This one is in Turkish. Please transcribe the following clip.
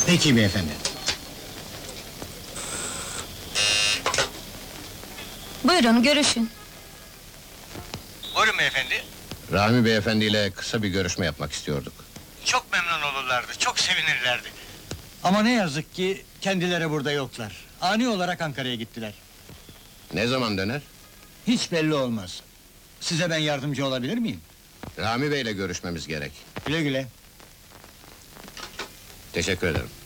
Peki beyefendi. Buyurun, görüşün. Buyurun beyefendi. Rahmi beyefendiyle kısa bir görüşme yapmak istiyorduk. Çok memnun olurlardı, çok sevinirlerdi. Ama ne yazık ki kendileri burada yoklar. Ani olarak Ankara'ya gittiler. Ne zaman döner? Hiç belli olmaz. Size ben yardımcı olabilir miyim? Rahmi beyle görüşmemiz gerek. Güle güle. Teşekkür ederim.